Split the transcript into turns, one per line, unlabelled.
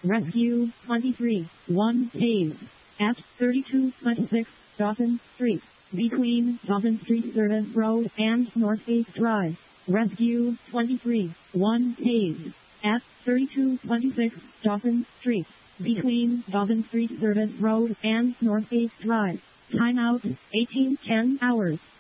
Rescue 23, 1 paved at 3226 Dawson Street, between Dawson Street Service Road and North 8th Drive. Rescue 23, 1 paved at 3226 Dawson Street, between Dawson Street Service Road and North 8th Drive. Timeout 18:10 hours.